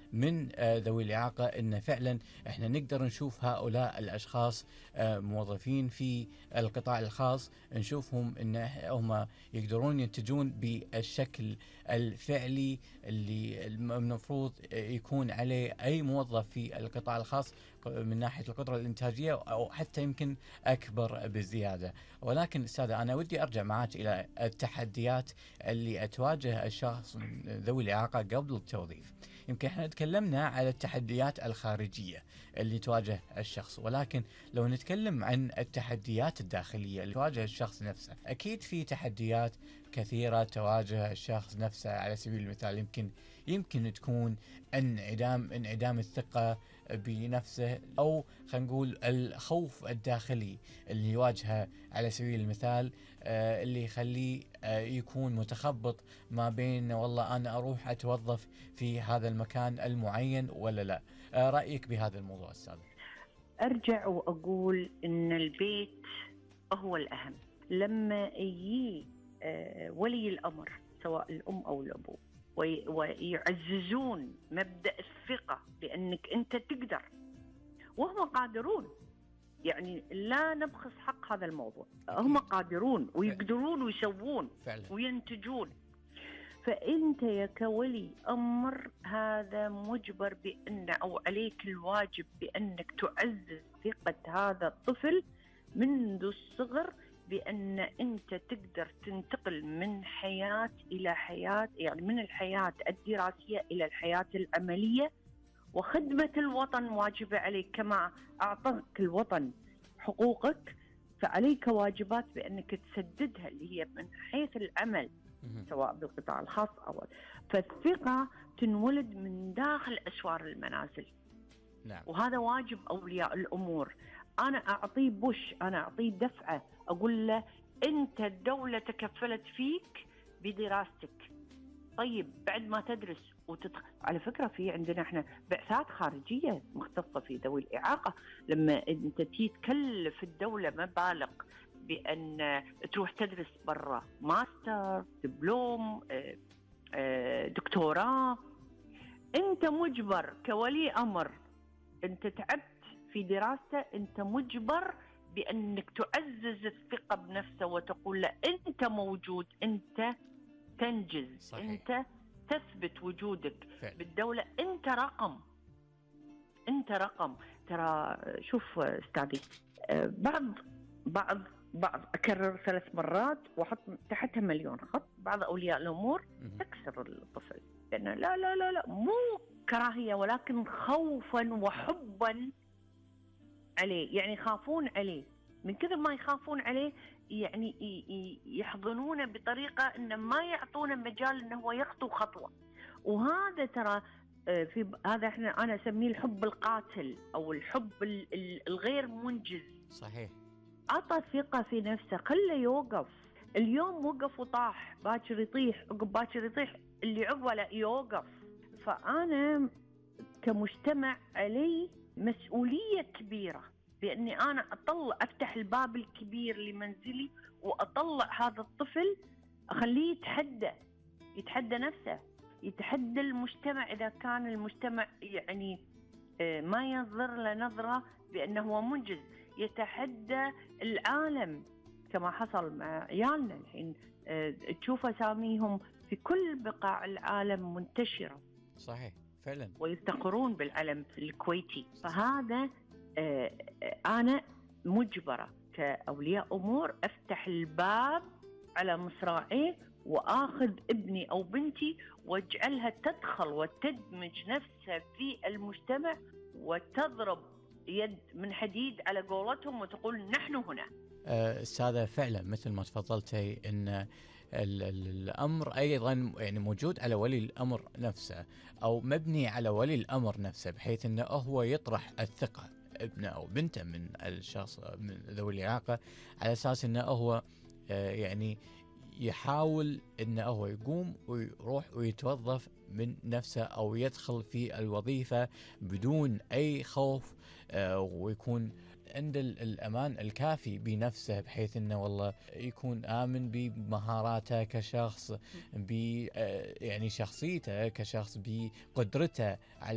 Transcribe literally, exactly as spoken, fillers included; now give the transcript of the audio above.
من آه، ذوي الإعاقة أن فعلا إحنا نقدر نشوف هؤلاء الأشخاص آه، موظفين في القطاع الخاص، نشوفهم أن هم يقدرون ينتجون بالشكل الفعلي اللي المفروض يكون عليه أي موظف في القطاع الخاص من ناحية القدرة الإنتاجية، أو حتى يمكن أكبر بزيادة. ولكن أستاذ أنا ودي أرجع معك إلى التحديات اللي تواجه الشخص ذوي الإعاقة قبل التوظيف. يمكن احنا تكلمنا على التحديات الخارجية اللي تواجه الشخص، ولكن لو نتكلم عن التحديات الداخلية اللي تواجه الشخص نفسه، أكيد في تحديات كثيرة تواجه الشخص نفسه. على سبيل المثال يمكن يمكن تكون انعدام انعدام الثقة بنفسه، أو خلينا نقول الخوف الداخلي اللي يواجهه على سبيل المثال، آه اللي يخليه آه يكون متخبط ما بين والله أنا أروح أتوظف في هذا المكان المعين ولا لا. آه رأيك بهذا الموضوع أستاذ؟ أرجع وأقول إن البيت هو الأهم. لما يجي آه ولي الأمر سواء الأم أو الأبو ويعززون مبدأ الثقة بأنك أنت تقدر، وهم قادرون، يعني لا نبخس حق هذا الموضوع، هم قادرون ويقدرون ويسوون فعلا وينتجون. فأنت يا كولي أمر هذا مجبر بأن أو عليك الواجب بأنك تعزز ثقة هذا الطفل منذ الصغر، بأن أنت تقدر تنتقل من حياة إلى حياة، يعني من الحياة الدراسية إلى الحياة العملية. وخدمة الوطن واجبة عليك، كما أعطاك الوطن حقوقك فعليك واجبات بأنك تسددها، اللي هي من حيث العمل سواء بالقطاع الخاص أو. فالثقة تنولد من داخل أسوار المنازل. نعم. وهذا واجب أولياء الأمور. أنا أعطيه بوش، أنا أعطيه دفعة، أقول له أنت الدولة تكفلت فيك بدراستك. طيب بعد ما تدرس وتتخ... على فكرة في عندنا احنا بعثات خارجية مختصة في ذوي الإعاقة، لما انت تكلف الدولة مبالغ بأن تروح تدرس برا ماستر، دبلوم، دكتوراه، انت مجبر كولي أمر، انت تعبت في دراسته، انت مجبر بأنك تعزز الثقة بنفسه وتقول له انت موجود، انت تنجز. صحيح. انت تثبت وجودك فعلا بالدولة، انت رقم، انت رقم. ترى شوف استاذي، بعض بعض بعض اكرر ثلاث مرات واحط تحتها مليون خط، بعض اولياء الامور تكسر الطفل، لانه لا لا لا لا مو كراهية ولكن خوفا وحبا عليه، يعني يخافون عليه. من كثر ما يخافون عليه يعني يحضنونه بطريقة إنه ما يعطونه مجال إنه هو يخطو خطوة. وهذا ترى في هذا إحنا أنا أسميه الحب القاتل أو الحب الغير منجز. صحيح. أعطى ثقة في نفسه، خله يوقف. اليوم وقف وطاح، باكر يطيح، عقب باكر يطيح، اللي عقبه لا يوقف. فأنا كمجتمع علي مسؤولية كبيرة بأني أنا أطلع أفتح الباب الكبير لمنزلي وأطلع هذا الطفل، أخليه يتحدى يتحدى نفسه، يتحدى المجتمع. إذا كان المجتمع يعني ما ينظر له نظرة بأنه هو منجز، يتحدى العالم كما حصل مع عيالنا الحين، تشوف أساميهم في كل بقاع العالم منتشرة. صحيح فعلا. ويفتخرون بالعلم الكويتي. فهذا آه أنا مجبرة كأولياء أمور أفتح الباب على مصراعيه وآخذ ابني أو بنتي واجعلها تدخل وتدمج نفسها في المجتمع وتضرب يد من حديد على قولتهم وتقول نحن هنا. أستاذة فعلا مثل ما تفضلتي إن الأمر أيضا يعني موجود على ولي الأمر نفسه، أو مبني على ولي الأمر نفسه، بحيث أنه هو يطرح الثقة ابنه أو بنته من الشخص من ذوي الإعاقة، على أساس أنه هو يعني يحاول أنه هو يقوم ويروح ويتوظف من نفسه أو يدخل في الوظيفة بدون أي خوف، ويكون عند الأمان الكافي بنفسه، بحيث أنه والله يكون آمن بمهاراته كشخص، ب يعني شخصيته كشخص، بقدرته على